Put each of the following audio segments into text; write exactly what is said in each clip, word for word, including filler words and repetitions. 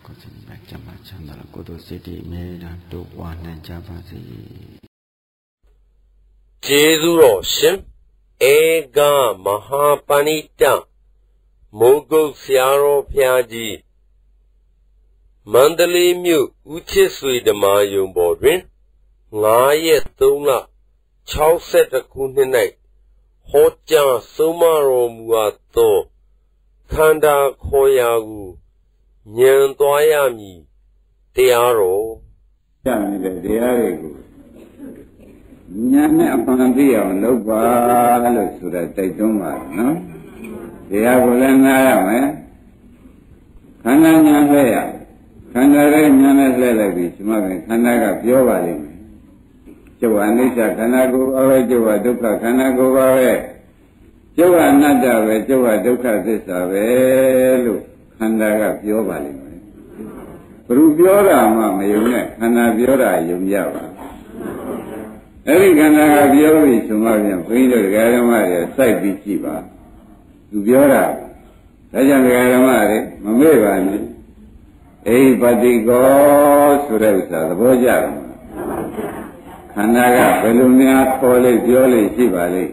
ကိုစံမချမ်းချမ်းသာကိုတို့စိတ်ဒီမဲတာတို့ဝါနိုင်ကြပါစေကျေးဇူးတော်ရှင်ဧကမဟာပဏိတမိုးကုတ်ဆရာတော်ဘုရားကြီးမန္တလေးမြို့ဦးချစ်ဆွေဓမ္မယုံပေါ်တွင်ငါးရက်သုံးလခြောက်ဆယ်တစ်ခုနှစ်၌ဟောကြားဆုံးမတော်မူအပ်သောခန္ဓာခေါ်ရာကိုဉာဏ်သွားရမည်တရားတော်ကြနေတဲ့တရားတွေကိုဉာဏ်နဲ့အမှန်သိအောင်လုပ်ပါလို့ဆိုတာတိုက်တွန်းပါနော်တရားကိုလည်းနားရမယ်ခန္ဓာဉာဏ်လဲရခန္ဓာရဲ့ဉာဏ်နဲ့လှည့်လိုက်ပြီးဒီမှာပဲခန္ဓာကပြောပါလိမ့်မယ်ကျုပ်အနိစ္စခန္ဓာကိုယ်ပါပဲကျုပ်ကဒုက္ခခန္ဓာကိုယ်ပါပဲကျုပ်ကအနတ္တပဲကျုပ်ကဒုက္ခသစ္စာပဲလို့ခန္ဓာကပြောပါလိမ့်မယ်ဘယ်သူပြောတာမှမယုံနဲ့ခန္ဓာပြောတာယုံကြပါအဲ့ဒီခန္ဓာကပြောပြီးဆိုမှပြန်ဘုန်းကြီးတို့ဓမ္မတွေစိုက်ပြီးကြည့်ပါသူပြောတာဒါကြောင့်ဓမ္မတွေမမေ့ပါနဲ့အိပတိကောဆိုတဲ့ဥစ္စာသဘောကျတယ်ခန္ဓာကဘယ်လိုများခေါ်လိပြောလိရှိပါလိ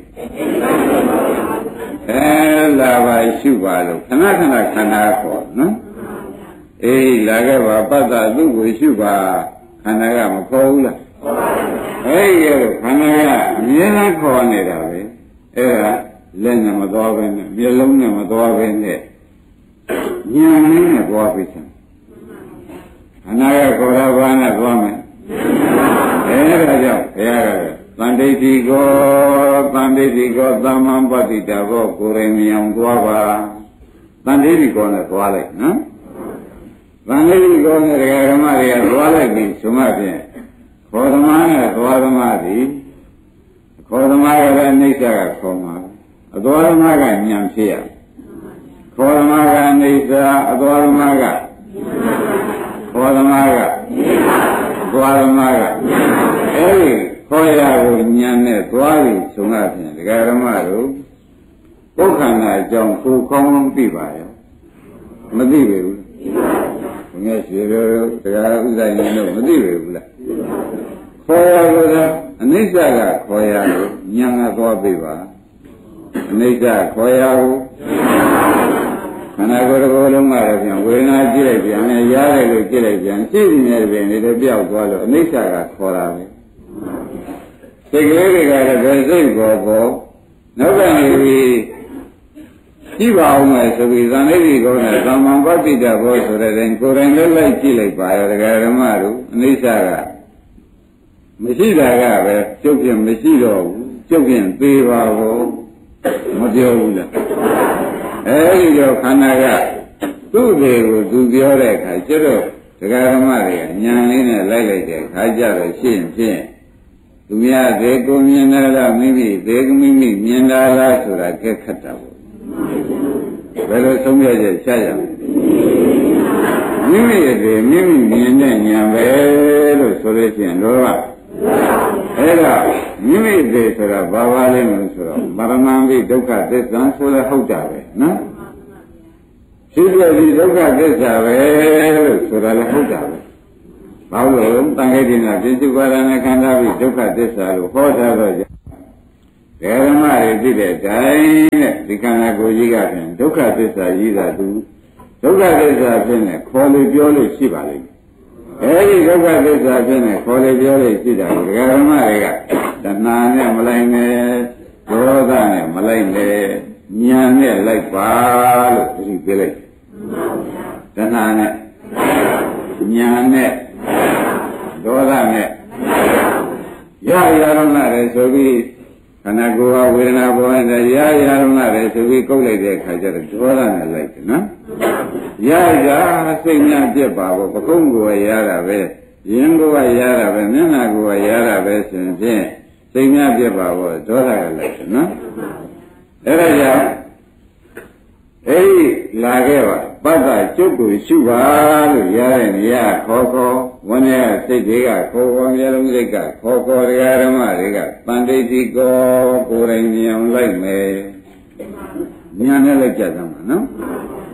အဲလာပါရှုပါလို့ခဏခဏခန္ဓာခေါ်နော်အေးလာခဲ့ပါပတ္တသူ့ကိုရှုပါခန္ဓာကမခေါ်ဘူးလားအဲ့ဒီလိုခန္ဓာကအမြဲတမ်းခေါ်နေတာပဲအဲ့ဒါလက်နဲ့မသွားဘဲနဲ့မျက်လုံးနဲ့မသွားဘဲနဲ့ဉာဏ်နဲ့သွားပြီးစမ်းခန္ဓာကခေါ်တာဘာနဲ့သွားမယ်အဲဒါကြောင့်ဘုရားကသန္တိတိကောသန္တိတိကောသမ္မံပတိတာဘောကိုယ်ရင်မြောင်သွားပါသန္တိတိကောနဲ့သွားလိုက်နော်သန္တိတိကောနဲ့ဓမ္မတွေကသွားလိုက်ပြီးဆိုမှဖြင့်ခေါ်သမားနဲ့သွားသမားသည်ခေါ်သမားကလည်းအိဋ္ဌကခေါ်မှာအသွားသမားကဉာဏ်ဖြစ်ရခေါ်သမားကအိဋ္ဌအသွားသမားကခေါ်သမားကသွားသမားကအဲဒီခေါ်ရကိုဉာဏ်နဲ့သွားပြီးဆိုမှဖြင့်ဒကာဓမ္မတို့ပုခ္ခန္ဓာအကြောင်းကိုကောင်းကောင်းသိပါရဲ့မသိပေဘူးဘုရားရှင်တို့ဒကာဥဒ္ဒယင်တို့မသိပေဘူးလားခေါ်ရကအနိစ္စကခေါ်ရကိုဉာဏ်ကသွားပြီပါအနိစ္စခေါ်ရကိုခန္ဓာကိုယ်တစ်ခုလုံးကလည်းပြန်ဝေဒနာကြည့်လိုက်ပြန်ရတယ်လို့ကြည့်လိုက်ပြန်ရှိနေတဲ့ပြင်တွေပြောက်သွားလို့အနိစ္စကခေါ်တာပဲစိတ်ကလေးတွေကလည်းဘယ်စိတ်ပေါ်ပေါ်နောက်ကနေပြီးကြည့်ပါအောင်မယ်ဆိုပြီးသံဃာကြီးကောနဲ့သမ္မာပဋိတ္တဘောဆိုတဲ့တိုင်ကိုယ်တိုင်လည်းလိုက်ကြည့်လိုက်ပါရောတရားဓမ္မတို့အနိစ္စကမရှိတာကပဲကျုပ်ပြင်မရှိတော့ဘူးကျုပ်ပြင်သေးပါဘူးမပြောဘူးလားအဲဒီတော့ခန္ဓာကသူ့တွေကိုသူပြောတဲ့အခါကျတော့တရားဓမ္မတွေကဉာဏ်လေးနဲ့လိုက်လိုက်တဲ့အခါကျတော့ရှင်းဖြင့်သူများသေကိုမြင်လာလားမိမိသေကမိမိမြင်လာလားဆိုတာကဲခတ်တာပေါ့ဘယ်လိုဆုံးဖြတ်ချက်ရှားရမလဲမိမိရဲ့သေမိမိမြင်တဲ့ဉာဏ်ပဲလို့ဆိုလို့ရှိရင်လောကအဲ့ဒါမိမိသေးဆိုတာဘာပါလဲမလို့ဆိုတော့မရဏံပိဒုက္ခသစ္စာဆိုလဲဟုတ်တာပဲနော်ရှိပြပြီးဒုက္ခသစ္စာပဲလို့ဆိုတာလည်းဟုတ်တာပဲဘာလို့လဲတန်ခိုးတင်တာပြစ္စုပါဒနဲ့ခန္ဓာပြီးဒုက္ခသစ္စာလို့ဟောထားတော့ဓမ္မတွေသိတဲ့တိုင်းနဲ့ဒီခန္ဓာကိုယ်ကြီးကဖြင့်ဒုက္ခသစ္စာကြီးတာသူဒုက္ခသစ္စာဖြင့်နဲ့ခေါ်လို့ပြောလို့ရှိပါလိမ့်မယ်အဲဒီဒုက္ခသစ္စာဖြင့်နဲ့ခေါ်လို့ပြောလို့ရှိတာကိုဓမ္မတွေကတဏှာနဲ့မလိုက်နဲ့ဒေါသနဲ့မလိုက်နဲ့ဉာဏ်နဲ့လိုက်ပါလို့ဒီပြလိုက်တဏှာနဲ့ဉာဏ်နဲ့ဒေါသနဲ့ရရရုံနဲ့ဆိုပြီးခန္ဓာကိုယ်ကဝေဒနာပေါ်နေရရရုံနဲ့ဆိုပြီးကုတ်လိုက်တဲ့အခါကျတော့ဒေါသနဲ့လိုက်တယ်နော်ရရစိတ်များပြက်ပါဘောပကုံးကိုရတာပဲရင်ကိုရတာပဲမျက်နှာကိုရတာပဲဆိုရင်ဖြင့်စိတ်များပြက်ပါဘောဒေါသကလိုက်တယ်နော်အဲ့ဒါကြောင့်အဲ့ဒီလာခဲ့ပါပတ္တကျုပ်ကိုရှုပါလို့ရတဲ့နေရာခေါ်ခေါ်ဝန်းရဲ့စိတ်တွေကခေါ်ခေါ်မျိုးလုံးစိတ်ကခေါ်ခေါ်တရားဓမ္မတွေကတန်တိတိကောကိုယ်တိုင်ဉာဏ်လိုက်မယ်ဉာဏ်နဲ့လိုက်ကြသမှာနော်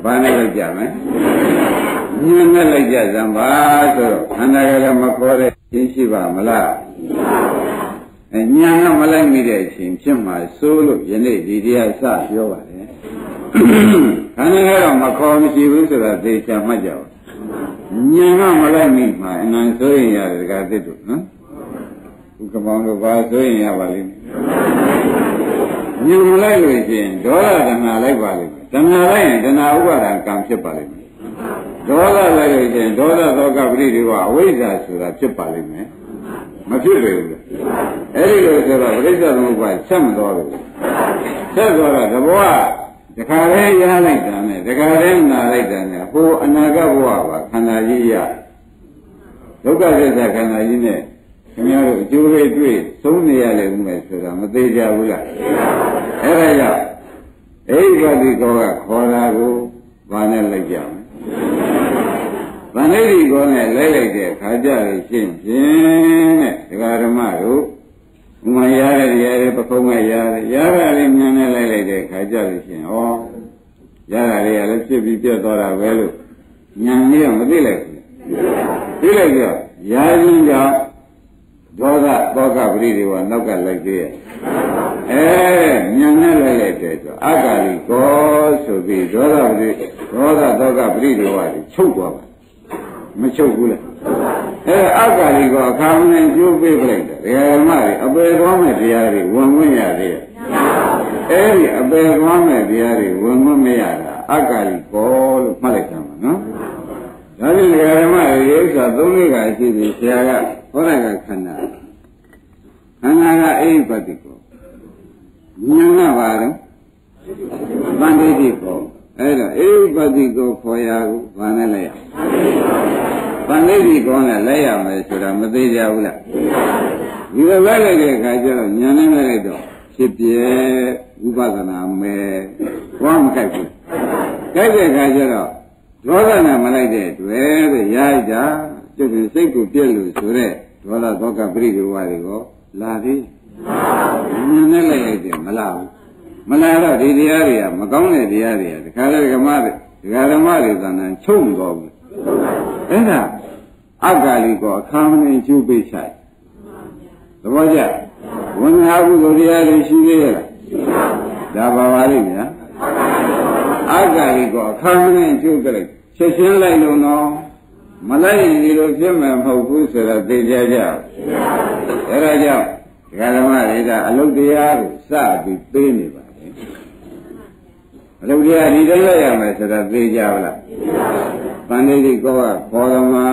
ဘာနဲ့လိုက်ကြမယ်ဉာဏ်နဲ့လိုက်ကြစမ်းပါဆိုတော့ခန္ဓာကလည်းမခေါ်တဲ့ရှင်းရှိပါမလားအဲဉာဏ်ကမလိုက်မိတဲ့အချိန်ဖြစ်မှာစိုးလို့ယနေ့ဒီတရားစပြောပါတယ်ခန္ဓာကတော့မခေါ်မရှိဘူးဆိုတာသိချမှတ်ကြပါဉာဏ်ကမလိုက်မိမှာအနန္တဆိုရင်ရတယ်တကားသိတို့နော်ဥက္ကမောင်တို့ဘာဆိုရင်ရပါလိမ့်မယ်ဉာဏ်မလိုက်လို့ရှိရင်ဒေါသတဏှာလိုက်ပါလိမ့်မယ်တဏှာလိုက်ရင်တဏှာဥပါဒံကံဖြစ်ပါလိမ့်မယ်ဒေါသလိုက်လို့ရှိရင်ဒေါသသောကပရိဒီဝအဝိဇ္ဇာဆိုတာဖြစ်ပါလိမ့်မယ်မဖြစ်ပေဘူးအဲ့ဒီလိုဆိုတော့ပရိစ္ဆေသမုပ္ပါဆက်မတော်ဘူးဆက်သွားတော့သဘောကတခါလဲရလိုက်တာနဲ့တခါလဲနာလိုက်တာနဲ့ဟိုအနာဂတ်ဘဝပါခန္ဓာကြီးရဒုက္ခသစ္စာခန္ဓာကြီးနဲ့ခင်ဗျားတို့အကျိုးလေးတွေ့သုံးနေရလိမ့်မယ်ဆိုတာမသေးကြဘူးလားအဲ့ဒါကြောင့်အိဗ္ဗတိကောကခေါ်တာကိုဘာနဲ့လိုက်ကြမလဲဗန္ဓိတိကောနဲ့လိုက်လိုက်တဲ့ခါကြလို့ရှင်းဖြင့်တဲ့ဒကာဓမ္မတို့ဥမာရတဲ့ရတယ်ပခုံးကရတယ်ရတာလေးမြန်နဲ့လိုက်လိုက်တဲ့ခါကြလို့ရှင်းဩရတာလေးကလည်းဖြစ်ပြီးပြတ်သွားတာပဲလို့ဉာဏ်လေးကမသိလိုက်ဘူးသိလိုက်ကြရာခြင်းကြောင့်ဒေါသသောကပရိဒီဝနောက်ကလိုက်သေးရဲ့အဲဉာဏ်နဲ့လိုက်လိုက်တဲ့ဆိုအကာလိကောဆိုပြီးဒေါသပရိဒေါသသောကပရိဒီဝတွေချုပ်သွားပါမချုပ်ဘူးလားအဲအကာလိကောအခါမင်းကျိုးပေးပလိုက်တယ်ဒကာဓမ္မတွေအပေသွားမဲ့တရားတွေဝင်ဝင်ရသေးရဲ့အဲဒီအပေသွားမဲ့တရားတွေဝင်ဝင်မရတာအကာလိကောလို့မှတ်လိုက်ကြမှာနော်ဒါဖြင့်ဒကာဓမ္မတွေဥစ္စာသုံးလေးကရှိပြီဆရာကဟောတဲ့ကခန္ဓာခန္ဓာကအိပတိကောဉာဏ်ကပါတော့ဗန္ဓိတိကောအဲ့တော့အိပတိကောခေါ်ရကိုဘာနဲ့လဲရဗန္ဓိတိကောနဲ့လဲရမယ်ဆိုတာမသိကြဘူးလားဒီလိုပဲလိုက်တဲ့အခါကျတော့ဉာဏ်နဲ့လိုက်တော့ဖြစ်ပြဥပဒနာမယ်ဘာမှမကြိုက်ဘူးကြိုက်တဲ့အခါကျတော့ဒေါသနဲ့မလိုက်တဲ့တွေ့ပဲရကြကျုပ်ကစိတ်ကိုပြည့်လို့ဆိုတဲ့ဒေါသသောကပရိဒီဝါတွေကိုလာသေးဉာဏ်နဲ့လိုက်လိုက်တယ်မလာဘူးမလာတော့ဒီတရားတွေကမကောင်းတဲ့တရားတွေကတခါလေဓမ္မတွေဒကာဓမ္မတွေသဏ္ဍာန်ချုပ်မတော်ဘူးအဲ့ဒါအကာလိကောအခါမင်းကျူးပိတ်ဆိုင်သဘောကျဝိညာဉ်ကုသိုလ်တရားတွေရှိသေးရဲ့လားဒါပါပါလိမ့်များအကာလိကောအခါမင်းကျူးပိတ်ချက်ချင်းလိုက်လို့တော့မလိုက်ရင်ဒီလိုဖြစ်မှာမဟုတ်ဘူးဆိုတော့သိကြကြအဲ့ဒါကြောင့်ဒကာဓမ္မတွေကအလုတ်တရားကိုစပြီးပေးနေပါလေအလုတ်တရားဒီတိုင်းလိုက်ရမယ်ဆိုတော့သိကြပါလားဗန္ဓိတိကောကခေါ်သမာ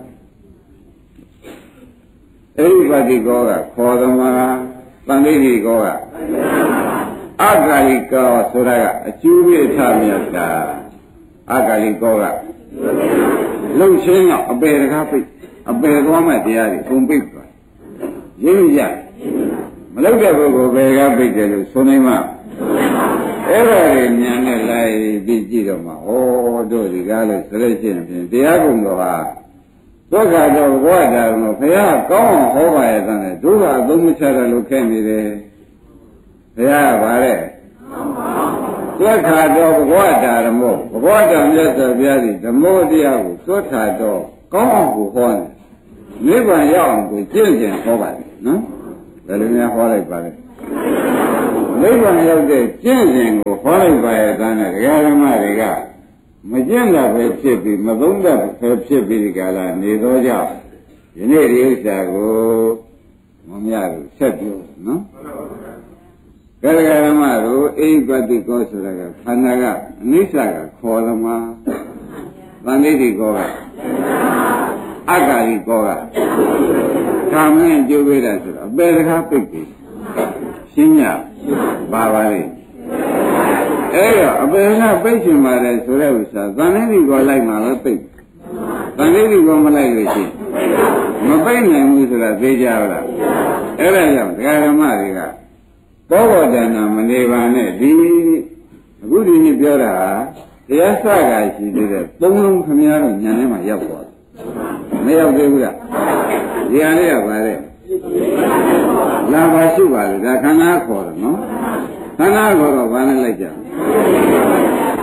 အိဗ္ဗတိကောကခေါ်သမာဗန္ဓိတိကောကအကာလိကောဆိုတာကအကျိုးပြထမြတ်တာအကာလိကောကလုံချင်းတော့အပေတကားပိတ်အပေသွားမဲ့တရားတွေပုံပိတ်သွားရင်းရမလောက်တဲ့ပုဂ္ဂိုလ်ပေကားပိတ်တယ်လို့ဆိုနေမှအဲ့ဒါတွေဉာဏ်နဲ့လိုက်ပြီးကြည့်တော့မှဩတို့ဒီကားလို့ဆိုလို့ရှိရင်ဖြင့်တရားကုံတော်ဟာဒုက္ခတော့ဘဝတာတော့ဘုရားကောင်းအောင်ဟောပါရဲ့တန်းတယ်ဒုက္ခအသုံးမချတယ်လို့ခဲနေတယ်ဘုရားကဗါတဲ့ဒုက္ခတော့ဘဝတာဓမ္မောဘဝတာမြတ်စွာဘုရားဒီဓမ္မောတရားကိုဒုက္ခတော့ကောင်းအောင်ကိုဟောတယ်နိဗ္ဗာန်ရောက်အောင်ကိုကျင့်ကြံဟောပါတယ်နော်ဘယ်လိုများဟောလိုက်ပါလဲနိဗ္ဗာန်ရောက်တဲ့ကျင့်စဉ်ကိုဟောလိုက်ပါရဲ့တန်းနဲ့ဒကာဓမ္မတွေကမကျင့်တာပဲဖြစ်ပြီးမသုံးတာပဲဖြစ်ပြီးဒီကလာနေတော့ကြောင့်ယနေ့ဒီဥစ္စာကိုမမြလို့ဆက်ပြောနော်ဒကာဓမ္မတို့အိဗ္ဗတိကောဆိုတာကခန္ဓာကအနိစ္စကခေါ်သမားဗန္ဓိတိကောကအကာလိကောကကာမင်းကျိုးပေးတာဆိုတော့အပေတကားပိတ်ပြီရှင်းညပါပါလေအဲ့တော့အပေကပိတ်ချင်ပါတယ်ဆိုတဲ့ဥစ္စာဗန္ဓိတိကောလိုက်မှလည်းပိတ်ဗန္ဓိတိကောမလိုက်လို့ရှိရင်မပိတ်နိုင်ဘူးဆိုတာသိကြလားအဲ့ဒါကြောင့်ဒကာဓမ္မတွေကဘောဂဒနာမနေပါနဲ့ဒီအခုဒီနေ့ပြောတာတရားစကားရှိသေးတယ်သုံးလုံးခမည်းတော်ညာထဲမှာရောက်သွားမရောက်သေးဘူးလားဒီဟာလေးကပါလေလာပါရှိပါလေဒါခန္ဓာခေါ်တယ်နော်ခန္ဓာခေါ်တော့ဘာနဲ့လိုက်ကြဒ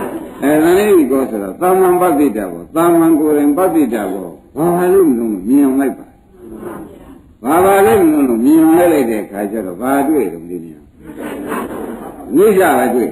အဲဒါလေးကိုဆိုတော့သာမန်ပဋိတဘောသာမန်ကိုယ်ရင်ပဋိတဘောဘာလို့မလို့မြင်အောင်လိုက်ပါဘာပါလဲမလို့မြင်အောင်လိုက်တဲ့ခါကျတော့ဘာတွေ့တယ်ဒီနေ့နိစ္စပဲတွေ့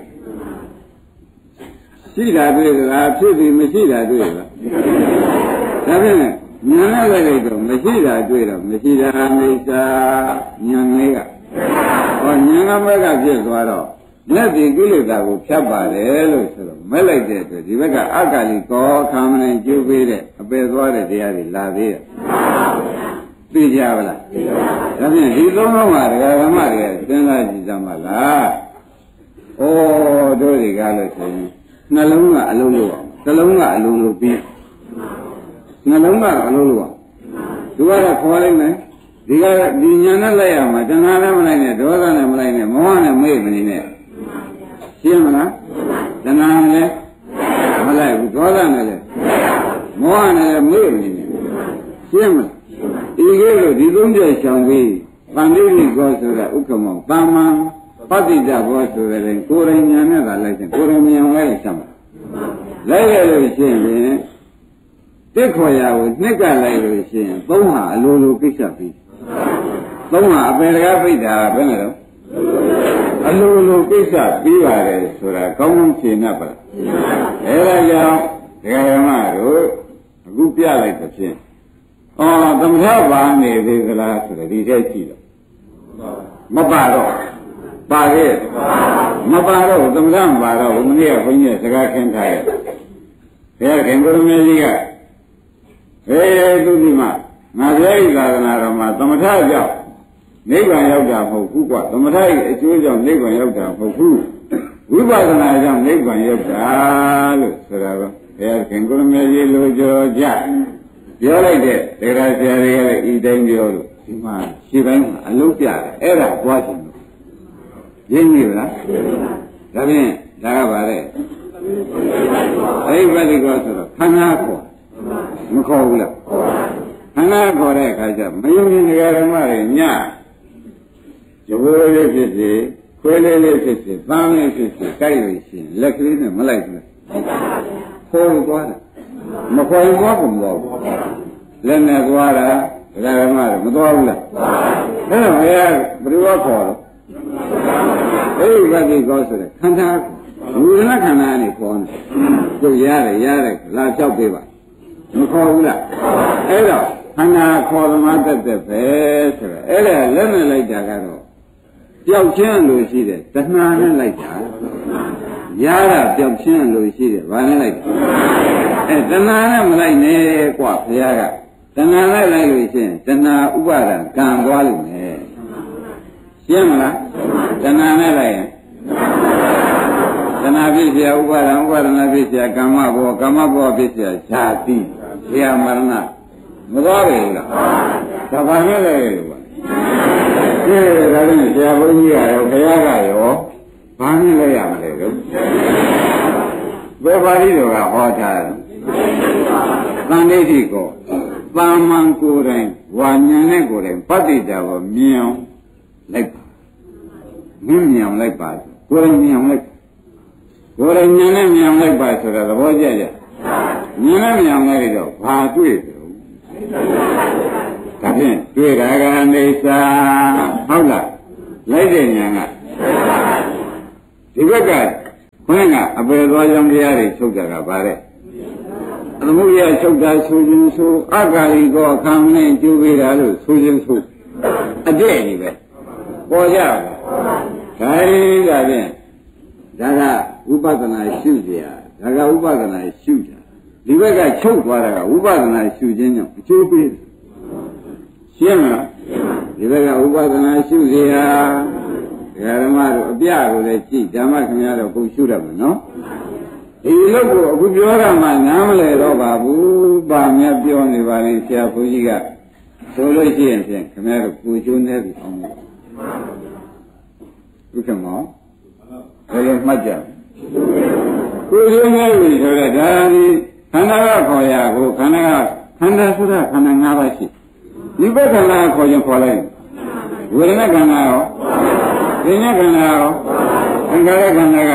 ရှိတာတွေ့လားဖြစ်ပြီးမရှိတာတွေ့လားဒါဖြင့်ဉာဏ်နဲ့လိုက်လိုက်တော့မရှိတာတွေ့တော့မရှိတာနိစ္စဉာဏ်လေးကဟောဉာဏ်ကဘက်ကဖြစ်သွားတော့လက်ဒီကိလေသာကိုဖြတ်ပါတယ်လို့ဆိုတော့မဲ့လိုက်တဲ့အတွက်ဒီဘက်ကအက္ခလီကောခံမနိုင်ကျိုးပေးတဲ့အပယ်သွားတဲ့တရားတွေလာသေးတယ်သိကြပါလားသိပါပါဒါဖြင့်ဒီသုံးလုံးကဒကာဓမ္မတွေစဉ်းစားကြည့်ကြမှာလားဩတို့တွေကလို့ဆိုရင်နှလုံးကအလုံးလို့အောင်နှလုံးကအလုံးလို့ပြီးနှလုံးကအလုံးလို့အောင်သူကတော့ခေါ်လိုက်မယ်ဒီကဒီညာနဲ့လိုက်ရမှာတဏှာနဲ့မလိုက်နဲ့ဒေါသနဲ့မလိုက်နဲ့မောဟနဲ့မေ့မနေနဲ့ရှင်းမလားတဏှာနဲ့မလိုက်ဘူးဒေါသနဲ့လည်းမောဟနဲ့လည်းမေ့မနေနဲ့ရှင်းမလားဒီကဲလို့ဒီသုံးချက်ရှောင်ပြီးပန္တိတိကောဆိုတာဥက္ကမောတာမန်ပဋိတဘောဆိုတဲ့ကိုယ်ရဉာဏ်နဲ့သာလိုက်တယ်ကိုယ်ရဉာဏ်လိုက်ရှောင်ပါလိုက်ရလို့ရှင်းရင်တစ်ခေါ်ရာကိုနှစ်ကလိုက်လို့ရှင်းရင်သုံးဟာအလိုလိုကိစ္စပြီးသုံးဟာအပေတကားပိတ်တာဘယ်နဲ့တော့အလိုလိုကိစ္စပြီးပါတယ်ဆိုတာကောင်းကောင်းရှင်း납ပါလားအဲဒါကြောင့်ဒကာရမတို့အခုပြလိုက်တဲ့ဖြင့်အော်သမထဘာနေသေးသလားဆိုတော့ဒီထဲကြည့်တော့မပါတော့ပါခဲ့မပါတော့သမထမပါတော့ဘုမင်းကဘုန်းကြီးစကားခင်းထားရဲ့ဘုရားခင်ကိုရမေကြီးကဟေးသူဒီမှာငါဘုရားဤသာသနာတော်မှာသမထကြောင့်နိဗ္ဗာန်ရောက်တာမဟုတ်ဘူးကွာသမထဤအကျိုးကြောင့်နိဗ္ဗာန်ရောက်တာမဟုတ်ဘူးဝိပဿနာကြောင့်နိဗ္ဗာန်ရောက်တာလို့ဆိုတာကဘုရားခင်ကိုရမေကြီးလိုကြောကြပြောလိုက်တဲ့တရားဆရာတွေကလည်းဤတိုင်းပြောလို့ဒီမှာရှင်းပိုင်းအလုံးပြတယ်အဲ့ဒါကြွားချင်လို့ရင်းပြီလားဒါဖြင့်ဒါကပါလေအဲ့ဒီပဋိကောဆိုတော့ခန္ဓာခေါ်မခေါ်ဘူးလားခန္ဓာခေါ်တဲ့အခါကျမယုံကြည်တရားဓမ္မတွေညကျိုးလေးဖြစ်ဖြစ်ခွဲလေးလေးဖြစ်ဖြစ်ပန်းလေးဖြစ်ဖြစ်ကြိုက်လို့ရှိရင်လက်ကလေးနဲ့မလိုက်ဘူးခေါ်သွားတယ်မခေါ်ရင်သွားကုန်တော့လက်နဲ့သွားတာဒကာဓမ္မတွေမသွားဘူးလားအဲ့တော့ဘုရားဘယ်လိုခေါ်တော့အဲ့ဒီဘက်ကြီးကောဆိုတဲ့ခန္ဓာဝိညာဉ်ခန္ဓာနဲ့ခေါ်တယ်ကျုပ်ရတယ်ရတယ်လာလျှောက်ပေးပါမခေါ်ဘူးလားအဲ့တော့ခန္ဓာခေါ်သမားတက်တက်ပဲဆိုတော့အဲ့ဒါလက်နဲ့လိုက်တာကတော့ပျောက်ချင်းလို့ရှိတယ်တဏှာနဲ့လိုက်တာရတာပျောက်ချင်းလို့ရှိတယ်ဘာနဲ့လိုက်အဲတဏှာနဲ့မလိုက်နဲ့ကွာဘုရားကတဏှာနဲ့လိုက်လို့ရှိရင်တဏှာဥပါဒံကံသွားလိမ့်မယ်ရှင်းမလားတဏှာနဲ့လိုက်ရင်တဏှာဖြစ်เสียဥပါဒံဥပါဒနာဖြစ်เสียကာမဘောကာမဘောဖြစ်เสียဇာတိဇာမရဏမသွားပဲလားဒါဘာနဲ့လဲလို့ပါကဲဒါလည်းဆရာဘုန်းကြီးကရောဘုရားကရောဘာနဲ့လဲရမလဲလို့ဘယ်ပါဠိတော်ကဟောထားတယ်သံဃိတိကောသာမန်ကိုယ်တိုင်ဝါညာနဲ့ကိုယ်တိုင်ပဋိဒါဘောမြင်အောင်လိုက်ပါမြင်မြင်အောင်လိုက်ပါကိုယ်တိုင်မြင်အောင်လိုက်ကိုယ်တိုင်ဉာဏ်နဲ့မြင်အောင်လိုက်ပါဆိုတာသဘောကျကြဉာဏ်နဲ့မြင်အောင်လိုက်တော့ဘာတွေ့တယ်ဒါဖြင့်တွေ့တာကအိစ္ဆာဟုတ်လားလိုက်တဲ့ဉာဏ်ကဒီဘက်ကခွင်းကအပေသွားကြောင်းတရားတွေချုပ်တာကဗါတဲ့သမုဒိယချုပ်တာဆိုခြင်းဆိုအက္ခာရိကောခံနဲ့ကျိုးပေးတာလို့ဆိုခြင်းဆိုအတဲ့ကြီးပဲပေါ်ကြပါဒါကြီးဒါဖြင့်ဒါကဝိပဿနာရှုကြရဒါကဝိပဿနာရှုကြဒီဘက်ကချုပ်သွားတာကဝိပဿနာရှုခြင်းကြောင့်အကျိုးပေးတယ်ရှင်းမလားဒီဘက်ကဝိပဿနာရှုကြရဓမ္မတို့အပြကိုလည်းကြည့်ဓမ္မခင်ဗျားတို့ကိုရှုရမယ်နော်ဒီလောက်ကိုအခုပြောရမှနားမလဲတော့ပါဘူးပါမြတ်ပြောနေပါလိမ့်ဆရာဘုန်းကြီးကဆိုလို့ရှိရင်ဖြင့်ခင်ဗျားတို့ကိုကျိုးနေပြီအောင်လို့ဘုရားမောဘယ်လိုမှတ်ကြကိုကျိုးနေပြီဆိုတော့ဒါဒီခန္ဓာကခေါ်ရကိုခန္ဓာကခန္ဓာဆိုတာခန္ဓာ၅ပါးရှိဒီဘက်ခန္ဓာခေါ်ရင်ခေါ်လိုက်ဝေဒနာခန္ဓာရောဉာဏ်ခန္ဓာရောသင်္ခါရခန္ဓာက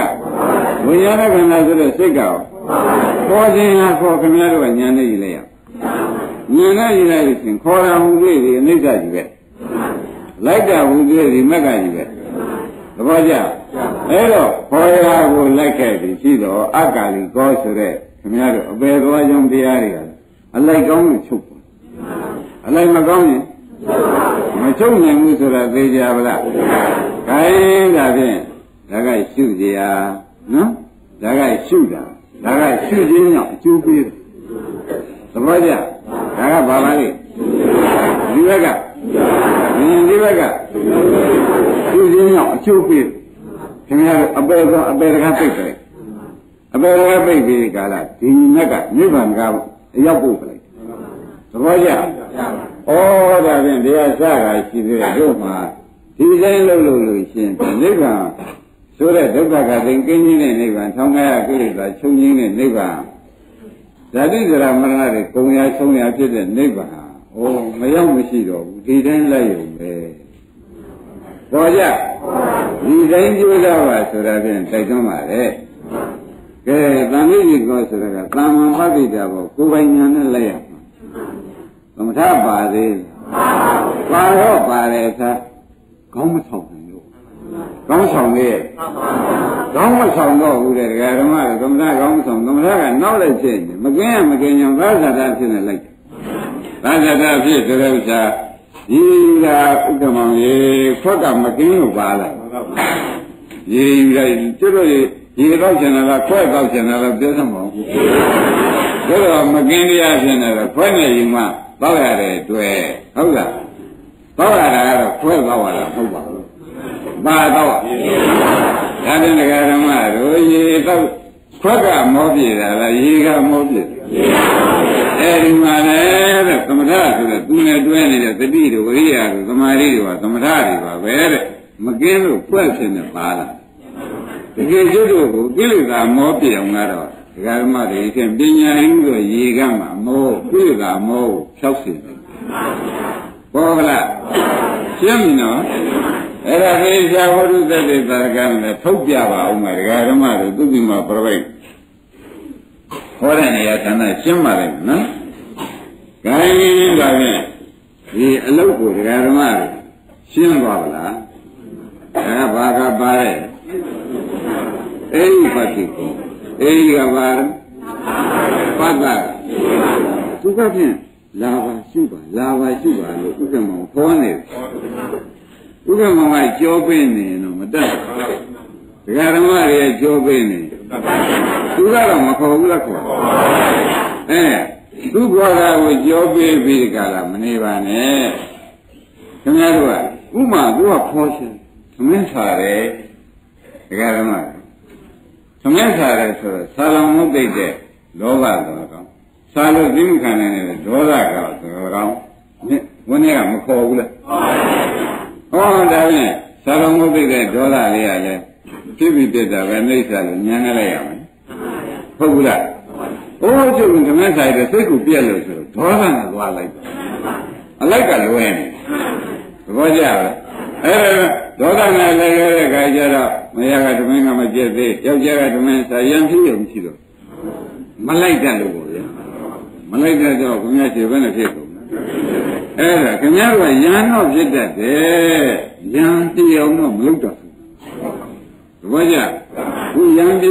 ဝိညာဏခန္ဓာဆိုတဲ့စိတ်ကောခေါ်ခြင်းဟာခေါ်ခင်ဗျားတို့ကဉာဏ်နဲ့ယူလိုက်ရဉာဏ်နဲ့ယူလိုက်လို့ရှင်ခေါ်တာဟူသေးဒီအနိစ္စကြီးပဲလိုက်တာဟူသေးဒီမက်ကကြီးပဲသဘောကျအဲ့တော့ခေါ်ရာကိုလိုက်ခဲ့ပြီးရှိတော့အက္ကာလိကောဆိုတဲ့ခင်ဗျားတို့အပေသွားကြောင့်တရားတွေကအလိုက်ကောင်းလို့ချုပ်ပါအလိုက်မကောင်းရင်မချုပ်နိုင်ဘူးဆိုတာသိကြပါလားခိုင်းဒါဖြင့်ဒါကရှုကြရနော်ဒါကရှုတာဒါကရှုခြင်းကြောင့်အကျိုးပေးတယ်သဘောကျဒါကဘာပါလဲဒီဘက်ကဒီဘက်ကရှုခြင်းကြောင့်အကျိုးပေးတယ်ခင်ဗျားတို့အပေကအပေတကားပိတ်တယ်အပေတကားပိတ်ပြီးကာလဒီမြက်ကနိဗ္ဗာန်ကအရောက်ပို့ပလိုက်သဘောကျဩဒါဖြင့်တရားစတာရှိသေးတယ်တို့မှာဒီတိုင်းလုပ်လို့လို့ရှင်နိဗ္ဗာန်ဆိုတဲ့ဒုက္ခကသိကင်းခြင်းနဲ့နိဗ္ဗာန်ထောင်ကားကိလေသာချုပ်ခြင်းနဲ့နိဗ္ဗာန်ဓာတိဇရာမရဏတွေကုံရဆုံးရဖြစ်တဲ့နိဗ္ဗာန်ဩမရောက်မရှိတော့ဘူးဒီတိုင်းလိုက်ရုံပဲပေါ်ကြဒီတိုင်းကြိုးစားပါဆိုတာဖြင့်တိုက်တွန်းပါလေကဲသံဃိကြီးကောဆိုတာကသာမန်ပဋိဒါဘောကိုယ်ပိုင်ညာနဲ့လိုက်ရမှာသမထပါသေးပါတော့ပါတယ်သာခေါင်းမဆောင်နိုင်လို့ခေါင်းဆောင်လေခေါင်းမဆောင်တော့ဘူးတဲ့ဒကာဓမ္မကသမထခေါင်းမဆောင်သမထကနောက်လိုက်ဖြစ်နေမကင်းရမကင်းကြောင်သာသတာဖြစ်နေလိုက်သာသတာဖြစ်တဲ့ဥစ္စာဒီကဥက္ကမောင်ရေခွက်ကမကင်းလို့ပါလားရေလိုက်ကျွတ်တို့ရေတော့ကျင်လာတာခွက်တော့ကျင်လာတော့ပြောစမ်းမဟုတ်ဘူးဒါတော့မကင်းတရားဖြစ်နေတော့ခွက်နဲ့ရင်မှတောက်ရတဲ့တွေ့ဟုတ်လားတောက်ရတာကတော့ခွဲတောက်ရတာမဟုတ်ပါဘူးဘာတောက်ဒါတဲ့ဒကာဓမ္မတို့ရေတောက်ခွက်ကမောပြည့်တာလားရေကမောပြည့်အဲဒီမှာလည်းတဲ့သမထဆိုတဲ့သူနဲ့တွဲနေတဲ့တတိတို့ဝိရိယတို့သမာဓိတို့ကသမထတွေပါပဲတဲ့မကင်းလို့ဖွက်ဖြစ်နေပါလားတကယ်ကျွတ်တို့ကိုကိလေသာမောပြည့်အောင်ကတော့ဒကာဓမ္မတွေခင်ပညာရင်းဆိုရေကမှာမောကိလေသာမောဖြောက်စေတယ်ဘောကလားရှင်းပြီနော်အဲ့ဒါကိစ္စဝိရုသတိသာကံနဲ့ထုတ်ပြပါဦးမယ်ဒကာဓမ္မတို့သူတိမပြပိတ်ဟောတဲ့နေရာဌာနရှင်းပါလိမ့်မယ်နော်ဂိုင်းပါဖြင့်ဒီအလုတ်ကိုဒကာဓမ္မတို့ရှင်းသွားပါလားဒါကဘာကပါတဲ့အိပတိကိုအိကပါပတ်တာသူကဖြင့်လာပါရှုပါလာပါရှုပါလို့ဥက္ကမောင်ခေါ်နေတယ်ဥက္ကမောင်ကကြောပေးနေတော့မတတ်ဘူးဒကာဓမ္မတွေကြောပေးနေသူကတော့မခေါ်ဘူးလားခေါ်အဲသူခေါ်တာကိုကြောပေးပြီးကြလားမနေပါနဲ့ခင်ဗျားတို့ကဥမာသူကခေါ်ရှင်သမင်းစားတယ်ဒကာဓမ္မသမင်းစားတယ်ဆိုတော့ဆာလောင်မုတ်သိတဲ့လောဘတော်ကောဆာလို့သိမှုခံနိုင်တဲ့ဒေါသကောဆိုတော့ဝင်းထဲကမခေါ်ဘူးလားဟောဒါဖြင့်ဆာလောင်မုတ်သိတဲ့ဒေါသလေးကလည်းဖြစ်ပြီးပြတာပဲနှိမ့်စားလို့ညံနေလိုက်ရမယ်ဟုတ်ဘူးလားဟိုးကျုပ်ကသမင်းစားတဲ့စိတ်ကိုပြက်လို့ဆိုတော့ဒေါသနဲ့သွားလိုက်အလိုက်ကလွယ်နေသဘောကျလားအဲ့ဒါဒေါသနဲ့လည်းရတဲ့ခါကျတော့မရကသမင်းကမကျက်သေးယောက်ျားကသမင်းစားရံဖြစ်ရုံရှိတော့မလိုက်တတ်လို့ပေါ့ဗျာမလိုက်တတ်တော့ခင်ဗျားခြေဘယ်နဲ့ဖြစ်ကုန်လဲအဲ့ဒါခင်ဗျားကရံတော့ဖြစ်တတ်တယ်ရံတရားတော့မလုပ်တော့ဘူးသဘောကျဘူးရံ